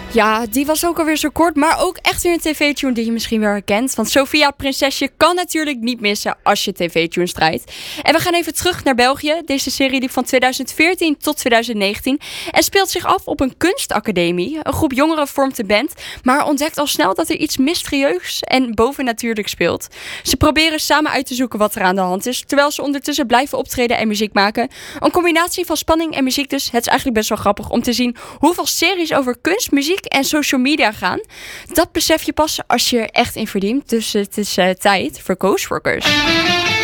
Ja, die was ook alweer zo kort, maar ook echt weer een tv-tune die je misschien wel herkent. Want Sofia Prinsesje kan natuurlijk niet missen als je tv-tunes draait. En we gaan even terug naar België. Deze serie liep van 2014 tot 2019 en speelt zich af op een kunstacademie. Een groep jongeren vormt de band, maar ontdekt al snel dat er iets mysterieus en bovennatuurlijk speelt. Ze proberen samen uit te zoeken wat er aan de hand is, terwijl ze ondertussen blijven optreden en muziek maken. Een combinatie van spanning en muziek dus. Het is eigenlijk best wel grappig om te zien hoeveel series over kunst, muziek en social media gaan. Dat besef je pas als je er echt in verdiept. Dus het is tijd voor Coastwalkers.